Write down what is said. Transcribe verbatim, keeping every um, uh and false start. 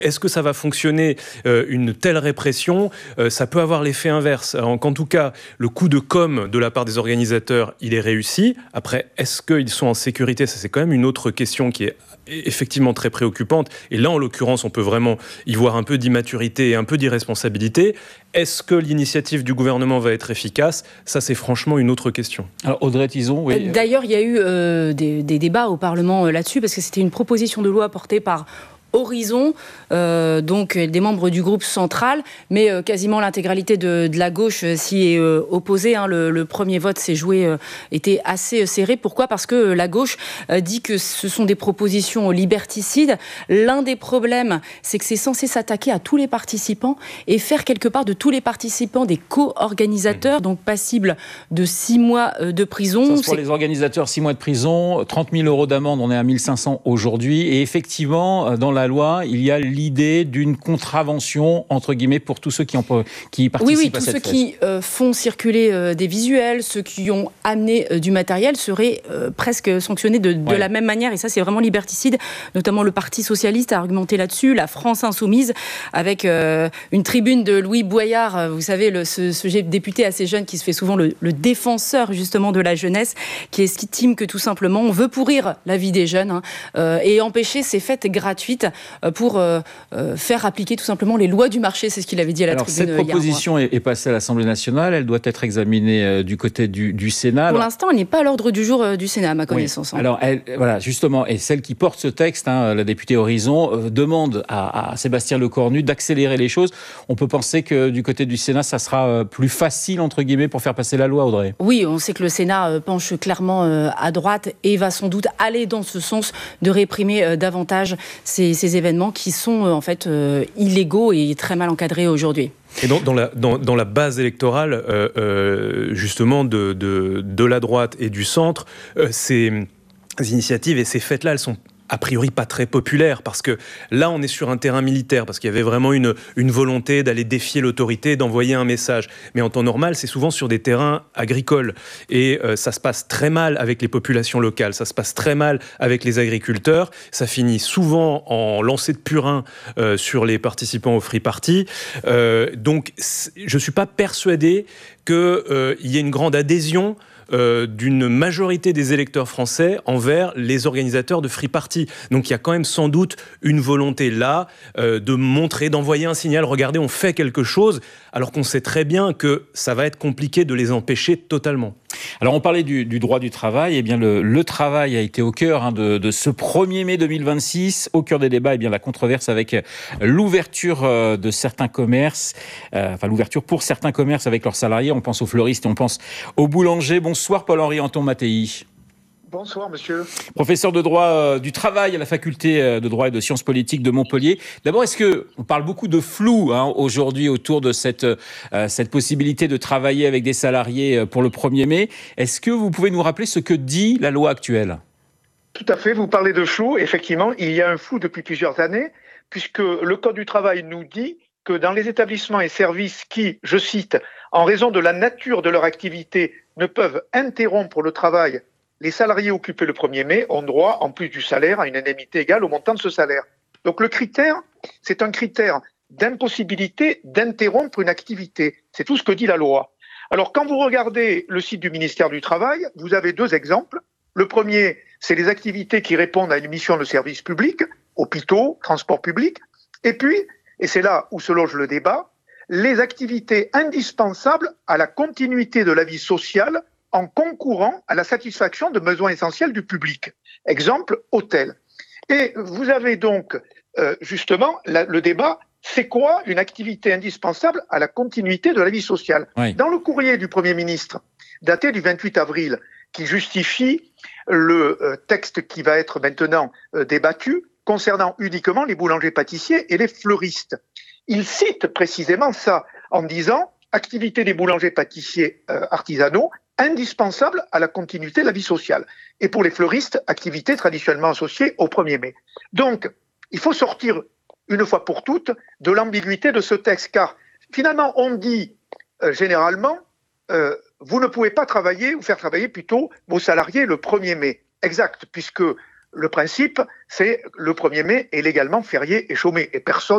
Est-ce que ça va fonctionner, euh, une telle répression? euh, Ça peut avoir l'effet inverse. Alors, qu'en tout cas, le coup de com' de la part des organisateurs, il est réussi. Après, est-ce qu'ils sont en sécurité? Ça, c'est quand même une autre question qui est effectivement très préoccupante. Et là, en l'occurrence, on peut vraiment y voir un peu d'immaturité et un peu d'irresponsabilité. Est-ce que l'initiative du gouvernement va être efficace? Ça, c'est franchement une autre question. Alors, Audrey Tizon, oui. D'ailleurs, il y a eu euh, des, des débats au Parlement euh, là-dessus, parce que c'était une proposition de loi portée par Horizon, euh, donc des membres du groupe central, mais euh, quasiment l'intégralité de, de la gauche euh, s'y est euh, opposée. Hein. Le, le premier vote s'est joué, euh, était assez serré. Pourquoi ? Parce que la gauche euh, dit que ce sont des propositions liberticides. L'un des problèmes, c'est que c'est censé s'attaquer à tous les participants et faire quelque part de tous les participants des co-organisateurs, mmh. donc passibles de six mois de prison. Ça, c'est pour c'est... les organisateurs, six mois de prison, trente mille euros d'amende, on est à mille cinq cents aujourd'hui. Et effectivement, dans la la loi, il y a l'idée d'une contravention, entre guillemets, pour tous ceux qui, ont, qui participent oui, oui, à cette tous ceux fête. qui euh, font circuler euh, des visuels, ceux qui ont amené euh, du matériel seraient euh, presque sanctionnés de, de ouais. la même manière. Et ça, c'est vraiment liberticide. Notamment le Parti socialiste a argumenté là-dessus, la France insoumise, avec euh, une tribune de Louis Boyard, vous savez, le, ce, ce député assez jeune qui se fait souvent le, le défenseur justement de la jeunesse, qui estime que tout simplement, on veut pourrir la vie des jeunes hein, euh, et empêcher ces fêtes gratuites pour euh, euh, faire appliquer tout simplement les lois du marché, c'est ce qu'il avait dit à la Alors, tribune hier. Cette proposition est, est passée à l'Assemblée nationale, elle doit être examinée euh, du côté du, du Sénat. Pour Alors, l'instant, elle n'est pas à l'ordre du jour euh, du Sénat, à ma connaissance. Oui. Alors, elle, voilà, justement, et celle qui porte ce texte, hein, la députée Horizon, euh, demande à, à Sébastien Lecornu d'accélérer les choses. On peut penser que du côté du Sénat, ça sera euh, plus facile, entre guillemets, pour faire passer la loi, Audrey. Oui, on sait que le Sénat euh, penche clairement euh, à droite et va sans doute aller dans ce sens de réprimer euh, davantage ces, ces événements qui sont euh, en fait euh, illégaux et très mal encadrés aujourd'hui. Et dans, dans, la, dans, dans la base électorale, euh, euh, justement, de, de, de la droite et du centre, euh, ces initiatives et ces fêtes-là, elles sont a priori pas très populaire, parce que là on est sur un terrain militaire, parce qu'il y avait vraiment une, une volonté d'aller défier l'autorité, d'envoyer un message. Mais en temps normal, c'est souvent sur des terrains agricoles. Et euh, ça se passe très mal avec les populations locales, ça se passe très mal avec les agriculteurs, ça finit souvent en lancer de purin euh, sur les participants au Free Party. Euh, donc je ne suis pas persuadé qu'il euh, y ait une grande adhésion Euh, d'une majorité des électeurs français envers les organisateurs de Free Party. Donc il y a quand même sans doute une volonté là euh, de montrer, d'envoyer un signal, regardez, on fait quelque chose, alors qu'on sait très bien que ça va être compliqué de les empêcher totalement. Alors on parlait du, du droit du travail, eh bien le, le travail a été au cœur hein, de, de ce premier mai deux mille vingt-six, au cœur des débats, eh bien la controverse avec l'ouverture euh, de certains commerces, euh, enfin l'ouverture pour certains commerces avec leurs salariés, on pense aux fleuristes et on pense aux boulangers. Bonsoir Paul-Henri Anton-Mattei. Bonsoir, monsieur. Professeur de droit euh, du travail à la faculté de droit et de sciences politiques de Montpellier. D'abord, est-ce que on parle beaucoup de flou hein, aujourd'hui autour de cette, euh, cette possibilité de travailler avec des salariés pour le premier mai. Est-ce que vous pouvez nous rappeler ce que dit la loi actuelle ? Tout à fait, vous parlez de flou. Effectivement, il y a un flou depuis plusieurs années, puisque le Code du travail nous dit que dans les établissements et services qui, je cite, en raison de la nature de leur activité, ne peuvent interrompre le travail, les salariés occupés le premier mai ont droit, en plus du salaire, à une indemnité égale au montant de ce salaire. Donc le critère, c'est un critère d'impossibilité d'interrompre une activité. C'est tout ce que dit la loi. Alors quand vous regardez le site du ministère du Travail, vous avez deux exemples. Le premier, c'est les activités qui répondent à une mission de service public, hôpitaux, transports publics. Et puis, et c'est là où se loge le débat, les activités indispensables à la continuité de la vie sociale en concourant à la satisfaction de besoins essentiels du public. Exemple, hôtel. Et vous avez donc euh, justement la, le débat, c'est quoi une activité indispensable à la continuité de la vie sociale ? Oui. Dans le courrier du Premier ministre, daté du vingt-huit avril, qui justifie le euh, texte qui va être maintenant euh, débattu, concernant uniquement les boulangers-pâtissiers et les fleuristes. Il cite précisément ça en disant « activité des boulangers-pâtissiers euh, artisanaux indispensable à la continuité de la vie sociale ». Et pour les fleuristes, activité traditionnellement associée au premier mai. Donc, il faut sortir une fois pour toutes de l'ambiguïté de ce texte, car finalement, on dit euh, généralement euh, « vous ne pouvez pas travailler ou faire travailler plutôt vos salariés le premier mai ». Exact, puisque le principe, c'est le premier mai est légalement férié et chômé, et personne